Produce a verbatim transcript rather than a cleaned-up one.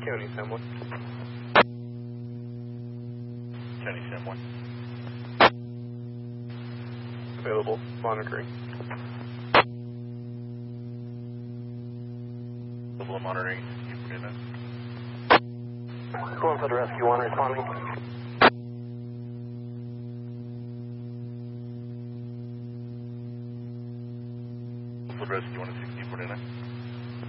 County Sam one. County Sam one. Available, monitoring. Available monitoring. You put in that. Going for the rescue one, responding. For the rescue one at sixty, put in that.